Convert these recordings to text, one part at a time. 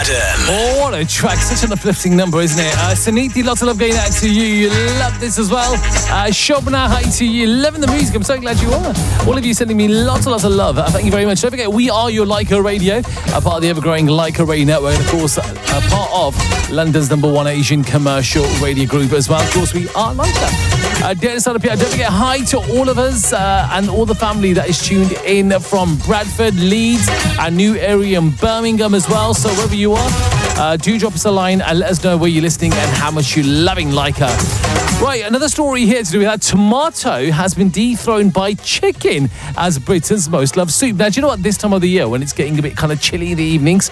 Garden. Oh, what a track. Such an uplifting number, isn't it? Saniti, lots of love going out to you. You love this as well. Shobna, hi to you. Loving the music. I'm so glad you are. All of you sending me lots of love. Thank you very much. Don't forget, we are your Leica Radio, a part of the ever-growing Leica Radio Network, and of course, a part of London's #1 Asian commercial radio group as well. Of course, we are Leica. Don't forget, hi to all of us and all the family that is tuned in from Bradford, Leeds, our new area in Birmingham as well. So wherever you are, do drop us a line and let us know where you're listening and how much you're loving Leica. Right, another story here to do with that. Tomato has been dethroned by chicken as Britain's most loved soup. Now, do you know what? This time of the year, when it's getting a bit kind of chilly in the evenings,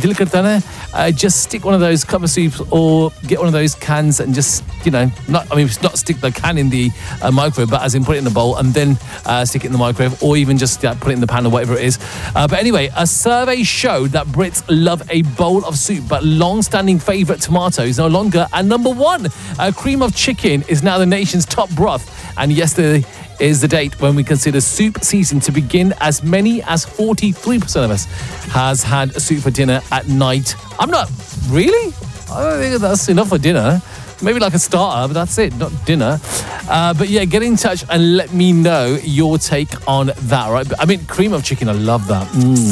just stick one of those cup of soups or get one of those cans and just, not stick the can in the microwave, but as in put it in the bowl and then stick it in the microwave, or even just put it in the pan or whatever it is. But anyway, a survey showed that Brits love a bowl of soup, but long-standing favourite tomato is no longer at #1. Cream of chicken is now the nation's top broth, and yesterday is the date when we consider soup season to begin. As many as 43% of us has had soup for dinner at night. I'm not really. I don't think that's enough for dinner. Maybe like a starter, but that's it, not dinner. But yeah, get in touch and let me know your take on that, right? I mean, cream of chicken, I love that.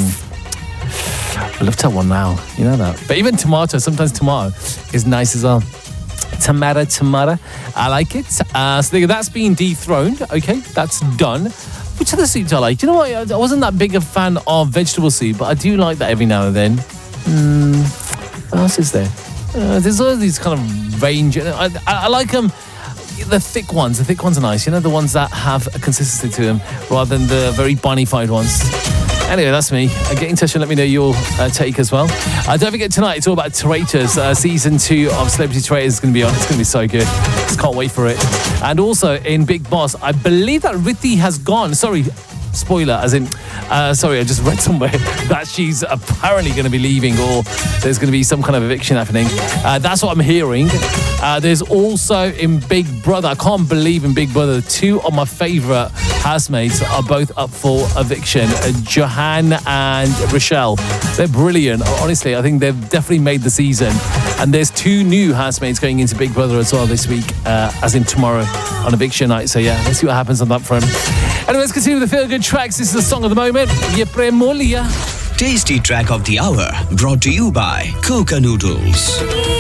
I love to have one now, you know that. But even sometimes tomato is nice as well. Tomato. I like it. So that's been dethroned. Okay, that's done. Which other soups I like? You know what? I wasn't that big a fan of vegetable soup, but I do like that every now and then. What else is there? There's all these kind of range. I like them. The thick ones. The thick ones are nice. You know, the ones that have a consistency to them rather than the very bonified ones. Anyway, that's me. Get in touch and let me know your take as well. Don't forget, tonight it's all about Traitors. Season 2 of Celebrity Traitors is going to be on. It's going to be so good. Just can't wait for it. And also in Big Boss, I believe that Rithi has gone. Sorry, spoiler, as in, I just read somewhere that she's apparently going to be leaving, or there's going to be some kind of eviction happening. That's what I'm hearing. There's also in Big Brother, I can't believe in Big Brother, 2 of my favourite housemates are both up for eviction, Johan and Rochelle. They're brilliant. Honestly, I think they've definitely made the season. And there's 2 new housemates going into Big Brother as well this week, as in tomorrow on eviction night. So yeah, let's see what happens on that front. Anyway, let's continue with the Feel Good tracks. This is the song of the moment. Ye Premolia. Tasty track of the hour, brought to you by Coca Noodles.